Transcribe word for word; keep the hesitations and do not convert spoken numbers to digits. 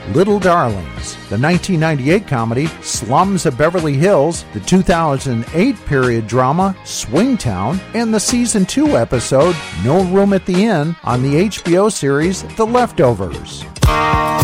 Little Darlings, the nineteen ninety-eight comedy Slums of Beverly Hills, the two thousand eight period drama Swingtown, and the season two episode No Room at the Inn on the H B O series The Leftovers.